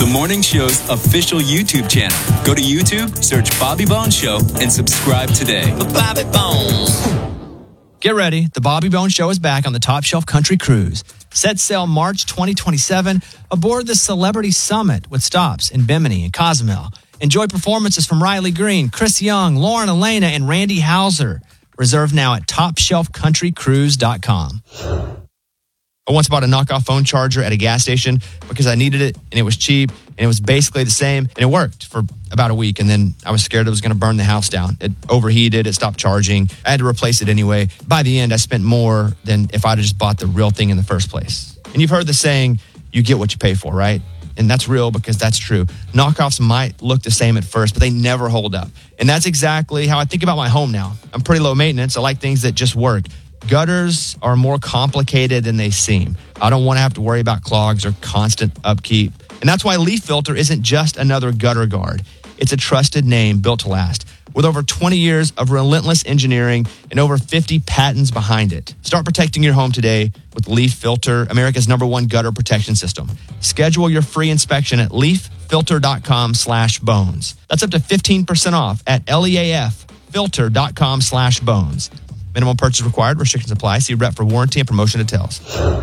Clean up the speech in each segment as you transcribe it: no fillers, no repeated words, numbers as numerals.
the morning show's official YouTube channel. Go to YouTube, search Bobby Bones Show, and subscribe today. Bobby Bones. Get ready. The Bobby Bones Show is back on the Top Shelf Country Cruise. Set sail March 2027 aboard the Celebrity Summit with stops in Bimini and Cozumel. Enjoy performances from Riley Green, Chris Young, Lauren Elena, and Randy Houser. Reserve now at TopShelfCountryCruise.com. I once bought a knockoff phone charger at a gas station because I needed it, and it was cheap, and it was basically the same, and it worked for about a week, and then I was scared it was going to burn the house down. It overheated, it stopped charging. I had to replace it anyway. By the end, I spent more than if I'd have just bought the real thing in the first place. And you've heard the saying, you get what you pay for, right? And that's real because that's true. Knockoffs might look the same at first, but they never hold up. And that's exactly how I think about my home now. I'm pretty low maintenance. I like things that just work. Gutters are more complicated than they seem. I don't want to have to worry about clogs or constant upkeep. And that's why Leaf Filter isn't just another gutter guard. It's a trusted name built to last. With over 20 years of relentless engineering and over 50 patents behind it. Start protecting your home today with Leaf Filter, America's #1 gutter protection system. Schedule your free inspection at leaffilter.com/bones. That's up to 15% off at leaffilter.com/bones. Minimum purchase required. Restrictions apply. See rep for warranty and promotion details.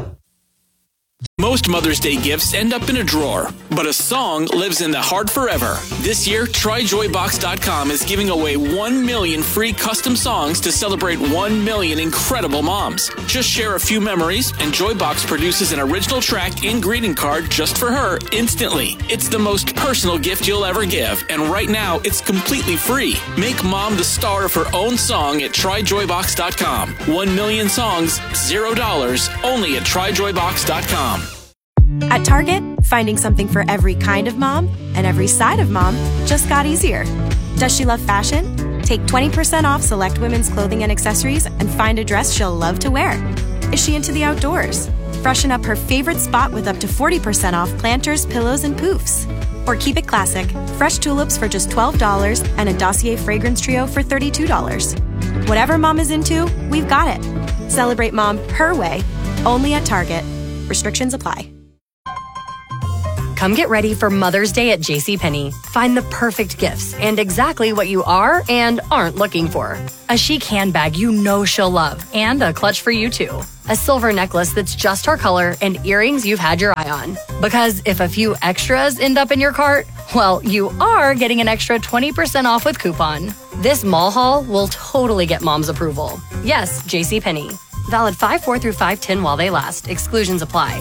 Most Mother's Day gifts end up in a drawer, but a song lives in the heart forever. This year, TryJoyBox.com is giving away 1 million free custom songs to celebrate 1 million incredible moms. Just share a few memories, and Joybox produces an original track and greeting card just for her instantly. It's the most personal gift you'll ever give, and right now, it's completely free. Make mom the star of her own song at TryJoyBox.com. 1 million songs, $0, only at TryJoyBox.com. At Target, finding something for every kind of mom and every side of mom just got easier. Does she love fashion? Take 20% off select women's clothing and accessories and find a dress she'll love to wear. Is she into the outdoors? Freshen up her favorite spot with up to 40% off planters, pillows, and poofs. Or keep it classic, fresh tulips for just $12 and a Dossier fragrance trio for $32. Whatever mom is into, we've got it. Celebrate mom her way, only at Target. Restrictions apply. Come get ready for Mother's Day at JCPenney. Find the perfect gifts and exactly what you are and aren't looking for. A chic handbag you know she'll love and a clutch for you too. A silver necklace that's just her color and earrings you've had your eye on. Because if a few extras end up in your cart, well, you are getting an extra 20% off with coupon. This mall haul will totally get mom's approval. Yes, JCPenney. Valid 5/4 through 5/10 while they last. Exclusions apply.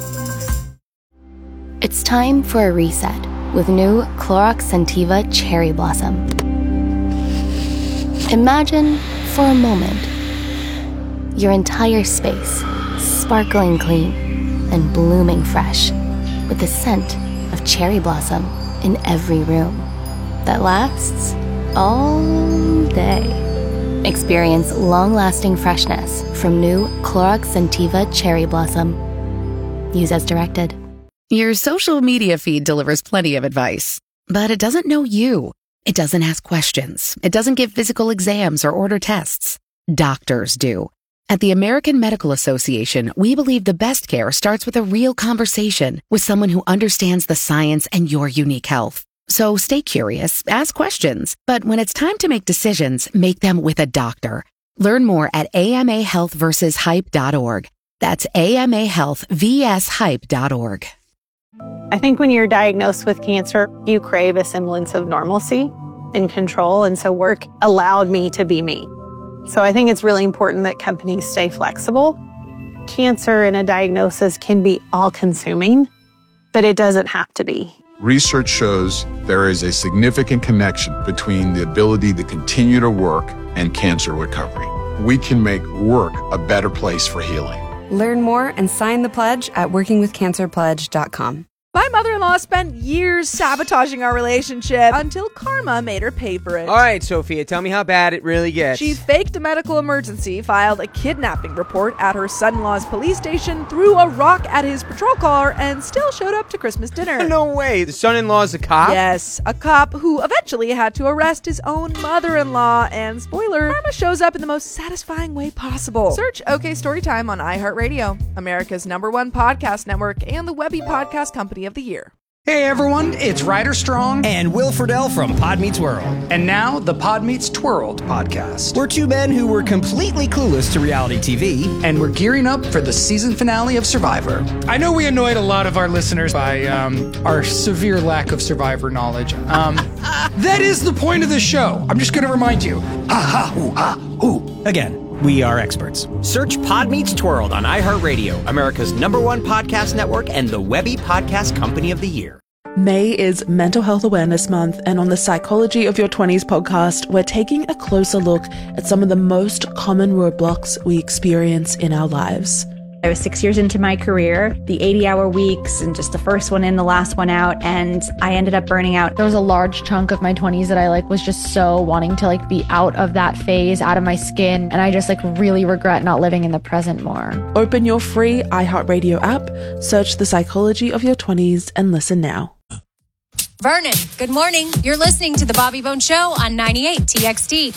It's time for a reset with new Clorox Scentiva Cherry Blossom. Imagine, for a moment, your entire space sparkling clean and blooming fresh with the scent of cherry blossom in every room that lasts all day. Experience long-lasting freshness from new Clorox Scentiva Cherry Blossom. Use as directed. Your social media feed delivers plenty of advice, but it doesn't know you. It doesn't ask questions. It doesn't give physical exams or order tests. Doctors do. At the American Medical Association, we believe the best care starts with a real conversation with someone who understands the science and your unique health. So stay curious, ask questions, but when it's time to make decisions, make them with a doctor. Learn more at amahealthversushype.org. That's amahealthvshype.org. I think when you're diagnosed with cancer, you crave a semblance of normalcy and control. And so work allowed me to be me. So I think it's really important that companies stay flexible. Cancer and a diagnosis can be all-consuming, but it doesn't have to be. Research shows there is a significant connection between the ability to continue to work and cancer recovery. We can make work a better place for healing. Learn more and sign the pledge at workingwithcancerpledge.com. My mother-in-law spent years sabotaging our relationship until karma made her pay for it. All right, Sophia, tell me how bad it really gets. She faked a medical emergency, filed a kidnapping report at her son-in-law's police station, threw a rock at his patrol car, and still showed up to Christmas dinner. No way. The son-in-law's a cop? Yes, a cop who eventually had to arrest his own mother-in-law. And spoiler, karma shows up in the most satisfying way possible. Search OK Storytime on iHeartRadio, America's #1 podcast network and the Webby Podcast Company of the Year. Hey everyone, it's Ryder Strong and Will Friedle from Pod Meets World. And now the Pod Meets Twirled podcast. We're two men who were completely clueless to reality TV. And we're gearing up for the season finale of Survivor. I know we annoyed a lot of our listeners by our severe lack of Survivor knowledge. That is the point of the show. I'm just going to remind you. Again. We are experts. Search Pod Meets Twirled on iHeartRadio, America's #1 podcast network and the Webby Podcast Company of the Year. May is Mental Health Awareness Month, and on the Psychology of Your 20s podcast, we're taking a closer look at some of the most common roadblocks we experience in our lives. I was 6 years into my career, the 80-hour weeks and just the first one in, the last one out, and I ended up burning out. There was a large chunk of my 20s that I was just so wanting to be out of that phase, out of my skin, and I just really regret not living in the present more. Open your free iHeartRadio app, search The Psychology of Your 20s, and listen now. Vernon, good morning. You're listening to The Bobby Bones Show on 98 TXT.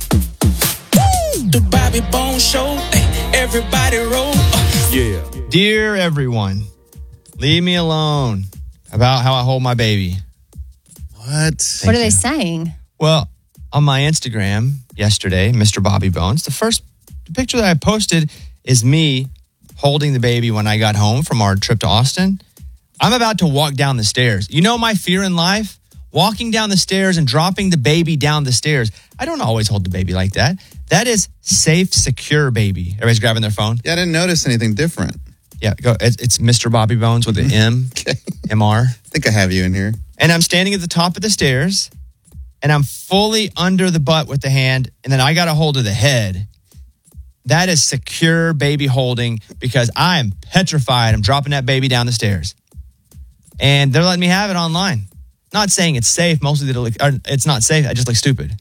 The Bobby Bones Show, everybody roll. Yeah. Dear everyone, leave me alone about how I hold my baby. What? What are they saying? Well, on my Instagram yesterday, Mr. Bobby Bones, the first picture that I posted is me holding the baby when I got home from our trip to Austin. I'm about to walk down the stairs. You know my fear in life? Walking down the stairs and dropping the baby down the stairs. I don't always hold the baby like that. That is safe, secure baby. Everybody's grabbing their phone. Yeah, I didn't notice anything different. Yeah, go. It's Mr. Bobby Bones with an M, Okay. MR. I think I have you in here. And I'm standing at the top of the stairs, and I'm fully under the butt with the hand, and then I got a hold of the head. That is secure baby holding because I am petrified. I'm dropping that baby down the stairs. And they're letting me have it online. Not saying it's safe. Mostly it's not safe. I just look stupid.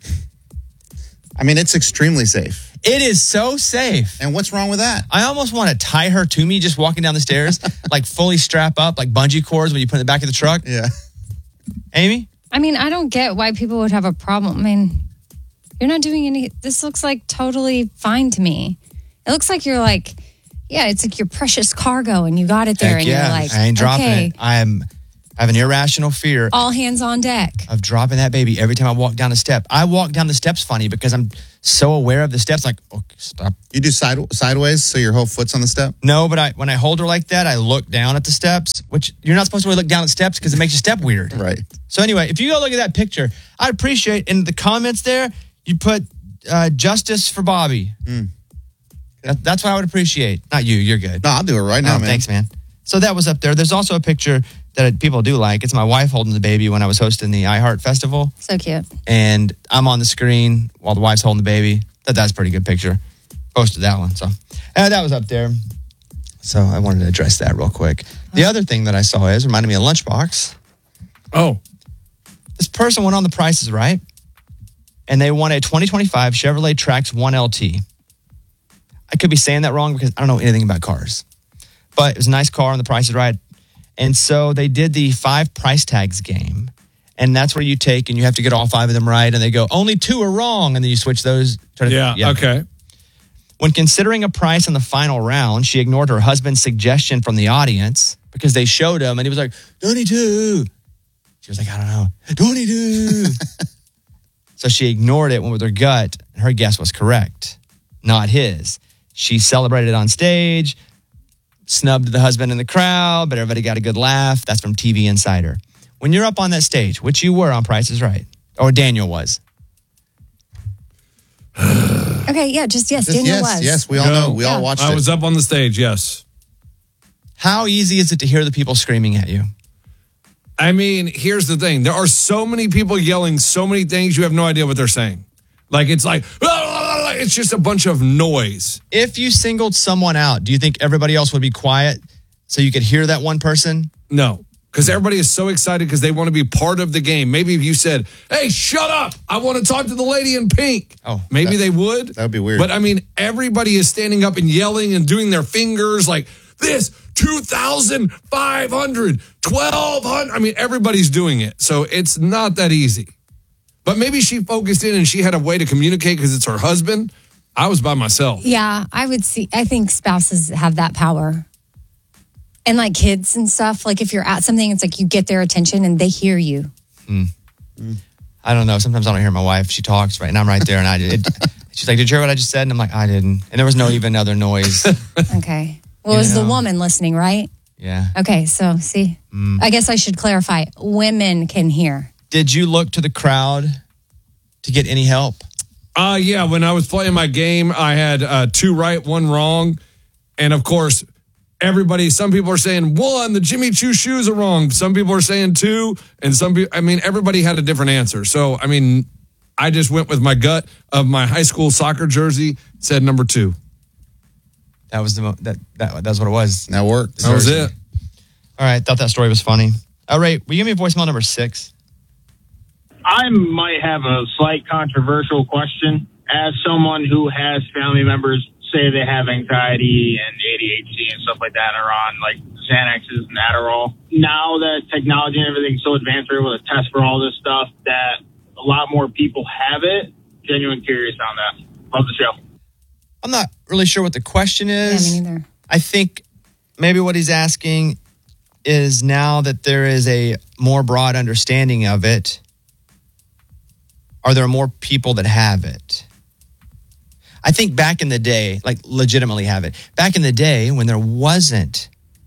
I mean, it's extremely safe. It is so safe. And what's wrong with that? I almost want to tie her to me just walking down the stairs, fully strap up, like bungee cords when you put it in the back of the truck. Yeah. Amy? I mean, I don't get why people would have a problem. I mean, you're not doing any... This looks totally fine to me. It looks like you're it's your precious cargo and you got it there. Heck and yeah. You're like, I ain't dropping okay, it. I have an irrational fear. all hands on deck. Of dropping that baby every time I walk down a step. I walk down the steps funny because I'm so aware of the steps. Okay, stop. You do sideways so your whole foot's on the step? No, but when I hold her like that, I look down at the steps, which you're not supposed to really look down at steps because it makes you step weird. Right. So anyway, if you go look at that picture, I'd appreciate in the comments there, you put justice for Bobby. That's what I would appreciate. Not you. You're good. No, I'll do it right now, man. Thanks, man. So that was up there. There's also a picture that people do like. It's my wife holding the baby when I was hosting the iHeart Festival. So cute. And I'm on the screen while the wife's holding the baby. That's a pretty good picture. Posted that one. So that was up there. So I wanted to address that real quick. The other thing that I saw reminded me of Lunchbox. Oh. This person went on The Price is Right. And they won a 2025 Chevrolet Trax 1LT. I could be saying that wrong because I don't know anything about cars. But it was a nice car on The Price is Right. And so they did the 5 price tags game. And that's where you take and you have to get all 5 of them right. And they go, only 2 are wrong. And then you switch those. Okay. When considering a price in the final round, she ignored her husband's suggestion from the audience because they showed him and he was like, 22. She was like, I don't know. 22. So she ignored it, went with her gut. And her guess was correct, not his. She celebrated on stage, snubbed the husband in the crowd, but everybody got a good laugh. That's from TV Insider. When you're up on that stage, which you were on Price is Right, or Daniel was. Okay, yeah, Daniel was. Yes, we all know. We all watched it. I was up on the stage, yes. How easy is it to hear the people screaming at you? I mean, here's the thing. There are so many people yelling so many things, you have no idea what they're saying. It's just a bunch of noise. If you singled someone out, do you think everybody else would be quiet so you could hear that one person? No, because everybody is so excited because they want to be part of the game. Maybe if you said, hey, shut up, I want to talk to the lady in pink. Oh, maybe they would. That would be weird. But I mean, everybody is standing up and yelling and doing their fingers like this, 2,500, 1,200. I mean, everybody's doing it. So it's not that easy. But maybe she focused in and she had a way to communicate because it's her husband. I was by myself. Yeah, I think spouses have that power. And like kids and stuff, like if you're at something, it's like you get their attention and they hear you. I don't know. Sometimes I don't hear my wife. She talks, right? And I'm right there. And she's like, did you hear what I just said? And I'm like, I didn't. And there was no even other noise. Okay. Well, it was the woman listening, right? Yeah. Okay. So see, I guess I should clarify. Women can hear. Did you look to the crowd to get any help? Yeah. When I was playing my game, I had 2 right, 1 wrong. And of course, some people are saying 1, the Jimmy Choo shoes are wrong. Some people are saying 2, and some people, everybody had a different answer. So, I just went with my gut of my high school soccer jersey, said number 2. That was that's what it was. That worked. That was it. All right. Thought that story was funny. All right. Will you give me voicemail number 6? I might have a slight controversial question. As someone who has family members say they have anxiety and ADHD and stuff like that are on like Xanaxes and Adderall. Now that technology and everything's so advanced, we're able to test for all this stuff that a lot more people have it. Genuine curious on that. Love the show. I'm not really sure what the question is. Yeah, me neither. I think maybe what he's asking is now that there is a more broad understanding of it, are there more people that have it? I think back in the day, like legitimately have it. Back in the day when there wasn't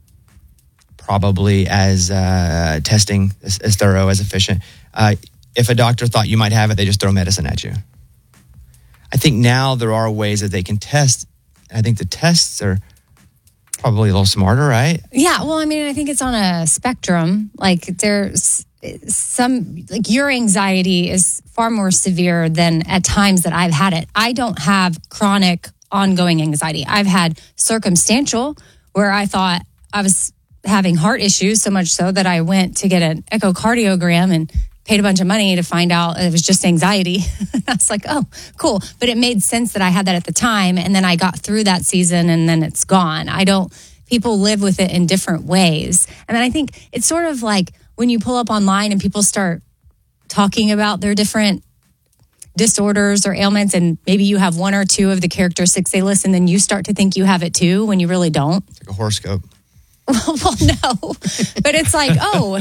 probably as testing as thorough, as efficient, if a doctor thought you might have it, they just throw medicine at you. I think now there are ways that they can test. I think the tests are probably a little smarter, right? Yeah. Well, I think it's on a spectrum. Like there's some, like your anxiety is far more severe than at times that I've had it. I don't have chronic ongoing anxiety. I've had circumstantial where I thought I was having heart issues, so much so that I went to get an echocardiogram and paid a bunch of money to find out it was just anxiety. I was like, oh, cool. But it made sense that I had that at the time. And then I got through that season and then it's gone. People live with it in different ways. And then I think it's sort of like when you pull up online and people start talking about their different disorders or ailments, and maybe you have 1 or 2 of the characteristics they list, and then you start to think you have it too when you really don't. It's like a horoscope. Well, no, but it's like,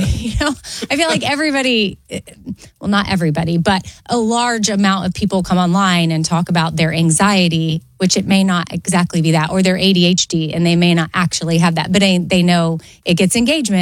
I feel like everybody, well, not everybody, but a large amount of people come online and talk about their anxiety, which it may not exactly be that, or their ADHD, and they may not actually have that, but they know it gets engagement.